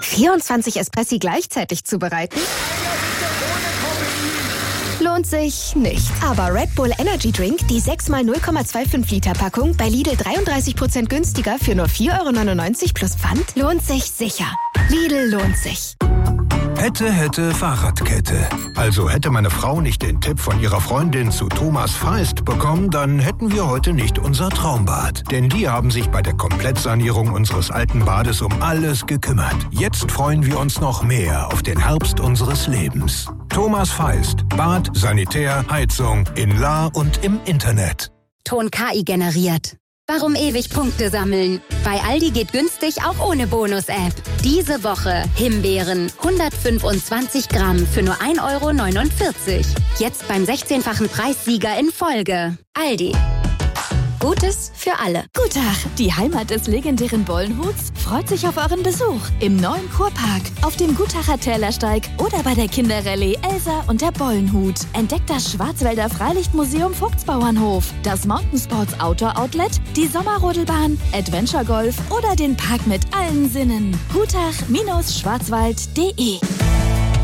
24 Espressi gleichzeitig zubereiten? Lohnt sich nicht. Aber Red Bull Energy Drink, die 6x 0,25 Liter Packung, bei Lidl 33% günstiger für nur 4,99 € plus Pfand, lohnt sich sicher. Lidl lohnt sich. Hätte Fahrradkette. Also hätte meine Frau nicht den Tipp von ihrer Freundin zu Thomas Feist bekommen, dann hätten wir heute nicht unser Traumbad. Denn die haben sich bei der Komplettsanierung unseres alten Bades um alles gekümmert. Jetzt freuen wir uns noch mehr auf den Herbst unseres Lebens. Thomas Feist. Bad, Sanitär, Heizung in Lahr und im Internet. Ton KI generiert. Warum ewig Punkte sammeln? Bei Aldi geht günstig auch ohne Bonus-App. Diese Woche Himbeeren 125 Gramm für nur 1,49 €. Jetzt beim 16-fachen Preissieger in Folge. Aldi. Gutes für alle. Guten Tag, die Heimat des legendären Bollenhuts freut sich auf euren Besuch im neuen Kurpark, auf dem Gutacher Tälersteig oder bei der Kinderrallye Elsa und der Bollenhut. Entdeckt das Schwarzwälder Freilichtmuseum Vogtsbauernhof, das Mountainsports Outdoor Outlet, die Sommerrodelbahn, Adventure Golf oder den Park mit allen Sinnen. Gutach-schwarzwald.de